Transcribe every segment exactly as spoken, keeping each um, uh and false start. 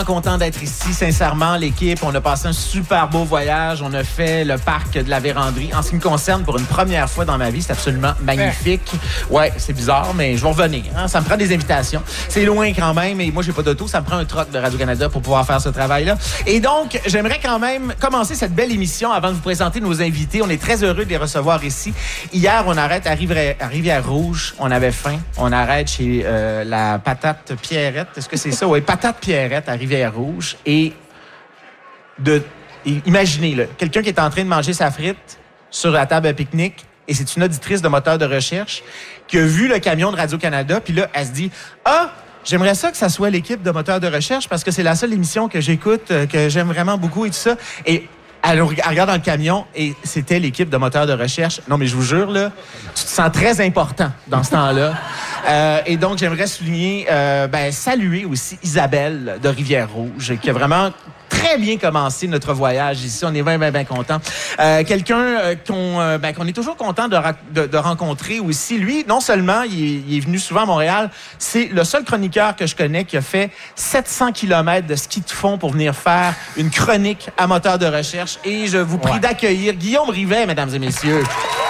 vraiment content d'être ici, sincèrement, l'équipe. On a passé un super beau voyage. On a fait le parc de la Vérandrie. En ce qui me concerne, pour une première fois dans ma vie, c'est absolument magnifique. Ouais, c'est bizarre, mais je vais revenir. Hein? Ça me prend des invitations. C'est loin quand même, et moi, j'ai pas d'auto. Ça me prend un truck de Radio-Canada pour pouvoir faire ce travail-là. Et donc, j'aimerais quand même commencer cette belle émission avant de vous présenter nos invités. On est très heureux de les recevoir ici. Hier, on arrête à Rivière, à Rivière-Rouge. On avait faim. On arrête chez euh, la Patate Pierrette. Est-ce que c'est ça? Oui, Patate Pierrette à Rivière-Rouge. Et de... Et imaginez, là, quelqu'un qui est en train de manger sa frite sur la table à pique-nique, et c'est une auditrice de moteur de recherche qui a vu le camion de Radio-Canada, puis là, elle se dit « Ah, j'aimerais ça que ça soit l'équipe de moteur de recherche parce que c'est la seule émission que j'écoute, euh, que j'aime vraiment beaucoup et tout ça. » Et elle, elle regarde dans le camion et c'était l'équipe de moteur de recherche. Non, mais je vous jure, là, tu te sens très important dans ce temps-là. Euh, et donc, j'aimerais souligner, euh, ben, saluer aussi Isabelle de Rivière-Rouge, qui a vraiment très bien commencé notre voyage ici. On est bien, bien, bien contents. Euh, quelqu'un euh, qu'on euh, ben, qu'on est toujours content de, ra- de, de rencontrer aussi. Lui, non seulement il est, il est venu souvent à Montréal, c'est le seul chroniqueur que je connais qui a fait sept cents kilomètres de ski de fond pour venir faire une chronique à moteur de recherche. Et je vous prie ouais. d'accueillir Guillaume Rivet, mesdames et messieurs.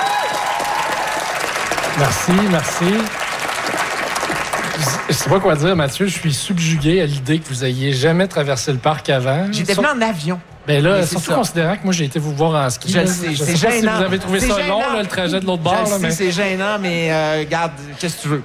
Merci, merci. Je sais pas quoi dire, Mathieu. Je suis subjugué à l'idée que vous ayez jamais traversé le parc avant. J'étais venu en avion. Ben là, surtout ça. Considérant que moi, j'ai été vous voir en ski. Je là, le sais, je c'est sais pas gênant. si vous avez trouvé c'est ça gênant. long, là, le trajet de l'autre bord. Je là, sais, mais... c'est gênant, mais euh, regarde, qu'est-ce que tu veux?